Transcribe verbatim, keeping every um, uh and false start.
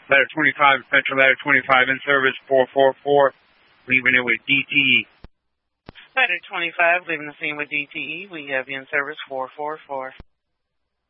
Ladder twenty-five, Spectrum Ladder twenty-five in service four four four, leaving it with D T E. Ladder twenty-five, leaving the scene with D T E. We have you in service four four four.